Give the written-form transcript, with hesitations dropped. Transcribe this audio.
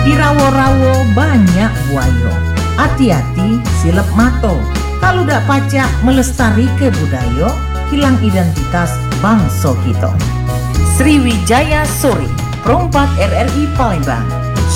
Di rawo-rawo banyak buaya. Hati-hati silep mato. Kalau dak pacak melestarikan budaya, hilang identitas bangsa kita. Sriwijaya Sore, Perompak RRI Palembang.